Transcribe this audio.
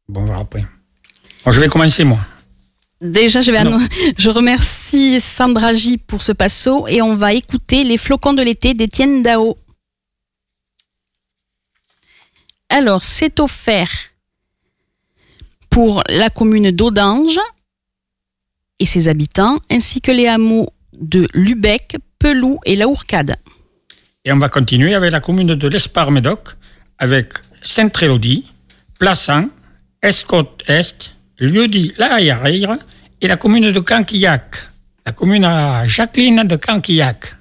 Bon, on verra après. Bon, je vais commencer, moi. Déjà, je remercie Sandra J pour ce passo et on va écouter Les flocons de l'été d'Étienne Dao. Alors, c'est offert pour la commune d'Audange et ses habitants, ainsi que les hameaux de Lubec, Pelou et La Hourcade. Et on va continuer avec la commune de l'Espar-Médoc, avec Sainte-Trélodie, Plassans, Escotte-Est, Lieu-dit-La Haillarière et la commune de Canquillac, la commune à Jacqueline de Canquillac.